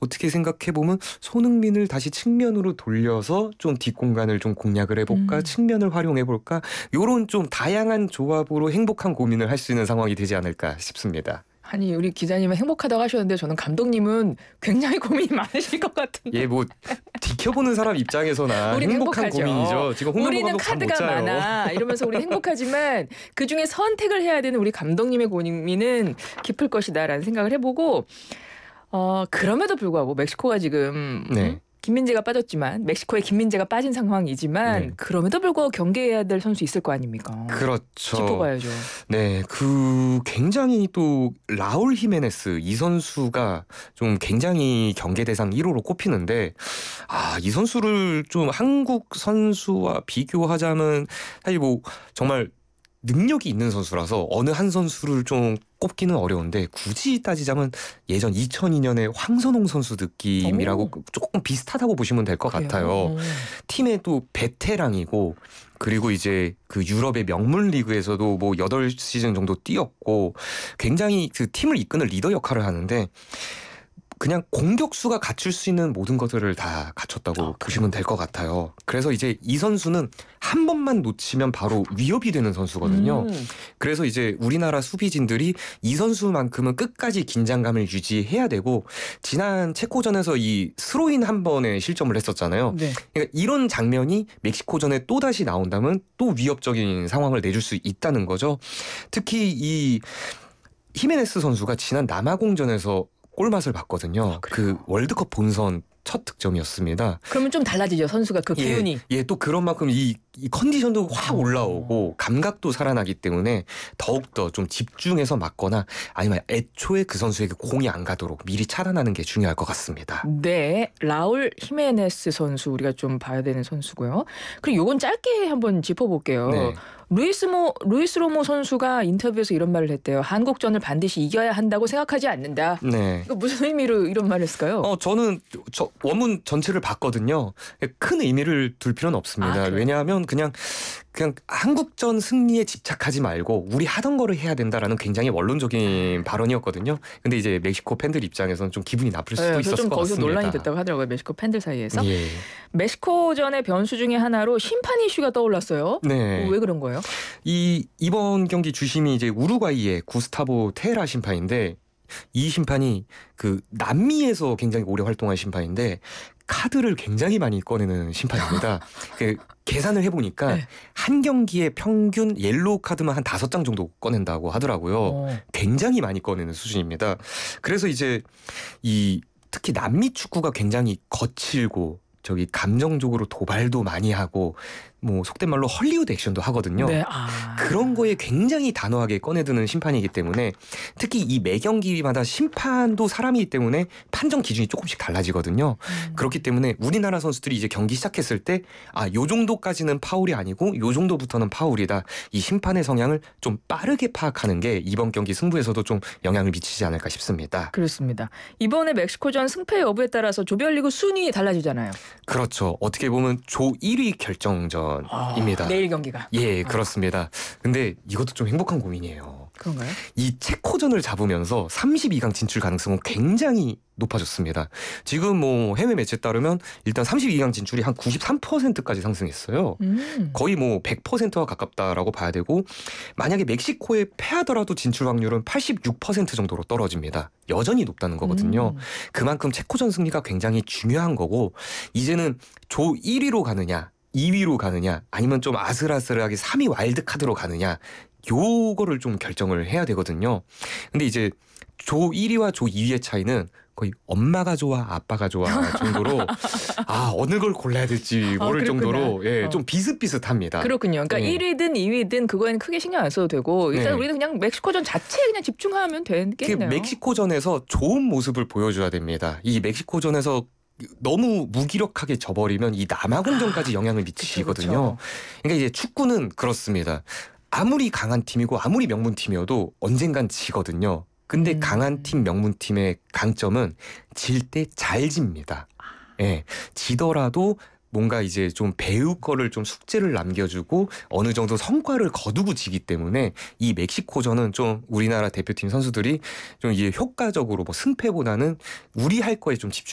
어떻게 생각해보면 손흥민을 다시 측면으로 돌려서 좀 뒷공간을 좀 공략을 해볼까, 측면을 활용해볼까, 요런 좀 다양한 조합으로 행복한 고민을 할 수 있는 상황이 되지 않을까 싶습니다. 아니 우리 기자님은 행복하다고 하셨는데 저는 감독님은 굉장히 고민이 많으실 것 같은데. 예, 뭐 지켜보는 사람 입장에서나 우리는 행복한 행복하죠. 고민이죠. 지금 홍명보 우리는 감독 잠 못 카드가 자요. 많아 이러면서 우리 행복하지만 그중에 선택을 해야 되는 우리 감독님의 고민은 깊을 것이다라는 생각을 해보고 그럼에도 불구하고 멕시코가 지금 네. 김민재가 빠졌지만 멕시코에 김민재가 빠진 상황이지만 네. 그럼에도 불구하고 경계해야 될 선수 있을 거 아닙니까? 그렇죠. 짚어봐야죠. 네, 굉장히 또 라울 히메네스 이 선수가 좀 굉장히 경계 대상 1호로 꼽히는데 이 선수를 좀 한국 선수와 비교하자면 사실 뭐 정말 능력이 있는 선수라서 어느 한 선수를 좀 꼽기는 어려운데 굳이 따지자면 예전 2002년에 황선홍 선수 느낌이라고 조금 비슷하다고 보시면 될 것 같아요. 팀의 또 베테랑이고 그리고 이제 그 유럽의 명문 리그에서도 뭐 8시즌 정도 뛰었고 굉장히 그 팀을 이끄는 리더 역할을 하는데 그냥 공격수가 갖출 수 있는 모든 것들을 다 갖췄다고 보시면 될 것 같아요. 그래서 이제 이 선수는 한 번만 놓치면 바로 위협이 되는 선수거든요. 그래서 이제 우리나라 수비진들이 이 선수만큼은 끝까지 긴장감을 유지해야 되고 지난 체코전에서 이 스로인 한 번에 실점을 했었잖아요. 네. 그러니까 이런 장면이 멕시코전에 또다시 나온다면 또 위협적인 상황을 내줄 수 있다는 거죠. 특히 이 히메네스 선수가 지난 남아공전에서 골맛을 봤거든요. 그 월드컵 본선 첫 득점이었습니다. 그러면 좀 달라지죠 선수가 그 기운이. 또 그런 만큼 이 컨디션도 확 올라오고 감각도 살아나기 때문에 더욱더 좀 집중해서 맞거나 아니면 애초에 그 선수에게 공이 안 가도록 미리 차단하는 게 중요할 것 같습니다. 네, 라울 히메네스 선수 우리가 좀 봐야 되는 선수고요. 그리고 요건 짧게 한번 짚어볼게요. 네. 루이스 로모 선수가 인터뷰에서 이런 말을 했대요. 한국전을 반드시 이겨야 한다고 생각하지 않는다. 네. 이거 무슨 의미로 이런 말을 했을까요? 저는 원문 전체를 봤거든요. 큰 의미를 둘 필요는 없습니다. 왜냐하면 그냥 한국전 승리에 집착하지 말고 우리 하던 거를 해야 된다라는 굉장히 원론적인 발언이었거든요. 근데 이제 멕시코 팬들 입장에서는 좀 기분이 나쁠 수도 있었을 것 같습니다. 거기서 논란이 됐다고 하더라고요. 멕시코 팬들 사이에서. 예. 멕시코전의 변수 중에 하나로 심판 이슈가 떠올랐어요. 네. 왜 그런 거예요? 이번 경기 주심이 이제 우루과이의 구스타보 테헤라 심판인데 이 심판이 그 남미에서 굉장히 오래 활동한 심판인데 카드를 굉장히 많이 꺼내는 심판입니다. 계산을 해보니까 한 경기에 평균 옐로우 카드만 한 5장 정도 꺼낸다고 하더라고요. 굉장히 많이 꺼내는 수준입니다. 그래서 이제 특히 남미 축구가 굉장히 거칠고 감정적으로 도발도 많이 하고 뭐 속된 말로 헐리우드 액션도 하거든요. 네. 그런 거에 굉장히 단호하게 꺼내드는 심판이기 때문에 특히 이 매 경기마다 심판도 사람이기 때문에 판정 기준이 조금씩 달라지거든요. 그렇기 때문에 우리나라 선수들이 이제 경기 시작했을 때 요 정도까지는 파울이 아니고 요 정도부터는 파울이다. 이 심판의 성향을 좀 빠르게 파악하는 게 이번 경기 승부에서도 좀 영향을 미치지 않을까 싶습니다. 그렇습니다. 이번에 멕시코전 승패 여부에 따라서 조별리그 순위 달라지잖아요. 그렇죠. 어떻게 보면 조 1위 결정전입니다. 내일 경기가. 예, 그렇습니다. 근데 이것도 좀 행복한 고민이에요. 그런가요? 이 체코전을 잡으면서 32강 진출 가능성은 굉장히 높아졌습니다. 지금 뭐 해외 매체에 따르면 일단 32강 진출이 한 93%까지 상승했어요. 거의 뭐 100%와 가깝다라고 봐야 되고 만약에 멕시코에 패하더라도 진출 확률은 86% 정도로 떨어집니다. 여전히 높다는 거거든요. 그만큼 체코전 승리가 굉장히 중요한 거고 이제는 조 1위로 가느냐 2위로 가느냐 아니면 좀 아슬아슬하게 3위 와일드카드로 가느냐 요거를 좀 결정을 해야 되거든요. 근데 이제 조 1위와 조 2위의 차이는 거의 엄마가 좋아 아빠가 좋아 정도로 어느 걸 골라야 될지 모를 정도로 좀 비슷비슷합니다. 그렇군요. 그러니까 1위든 2위든 그거에는 크게 신경 안 써도 되고 일단 우리는 그냥 멕시코전 자체에 그냥 집중하면 되겠네요. 멕시코전에서 좋은 모습을 보여줘야 됩니다. 이 멕시코전에서 너무 무기력하게 져버리면 이 남아공전까지 영향을 미치거든요. 그러니까 이제 축구는 그렇습니다. 아무리 강한 팀이고 아무리 명문팀이어도 언젠간 지거든요. 근데 강한 팀 명문팀의 강점은 질 때 잘 집니다. 지더라도 뭔가 이제 좀 배울 거를 좀 숙제를 남겨주고 어느 정도 성과를 거두고 지기 때문에 이 멕시코전은 좀 우리나라 대표팀 선수들이 좀 이게 효과적으로 뭐 승패보다는 우리 할 거에 좀 집중